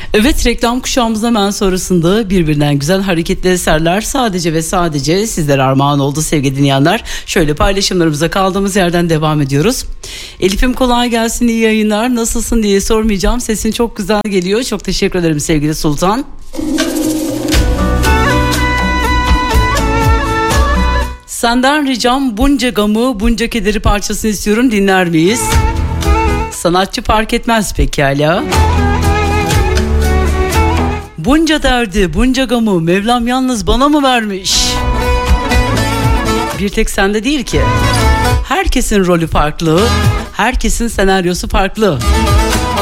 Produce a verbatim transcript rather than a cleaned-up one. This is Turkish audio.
Evet, reklam kuşağımızın hemen sonrasında birbirinden güzel hareketli eserler sadece ve sadece sizlere armağan oldu sevgili dinleyenler. Şöyle paylaşımlarımıza kaldığımız yerden devam ediyoruz. Elif'im kolay gelsin, iyi yayınlar, nasılsın diye sormayacağım. Sesin çok güzel geliyor. Çok teşekkür ederim sevgili Sultan. Senden ricam bunca gamı, bunca kederi parçasını istiyorum, dinler miyiz? Sanatçı fark etmez pekala. Bunca derdi, bunca gamı Mevlam yalnız bana mı vermiş? Bir tek sende değil ki. Herkesin rolü farklı, herkesin senaryosu farklı.